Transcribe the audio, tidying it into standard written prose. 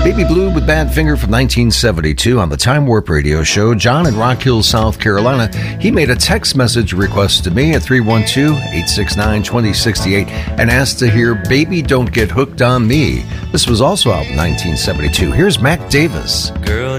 Baby Blue with Badfinger from 1972 on the Time Warp Radio Show. John in Rock Hill, South Carolina. He made a text message request to me at 312-869-2068 and asked to hear Baby Don't Get Hooked on Me. This was also out in 1972. Here's Mac Davis. Girl,